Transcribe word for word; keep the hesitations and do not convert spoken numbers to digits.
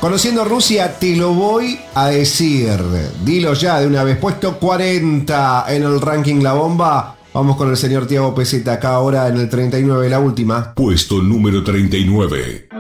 Conociendo Rusia, te lo voy a decir. Dilo ya de una vez. Puesto cuarenta en el ranking La Bomba. Vamos con el señor Tiago Peseta acá ahora en el treinta y nueve, la última. Puesto número treinta y nueve.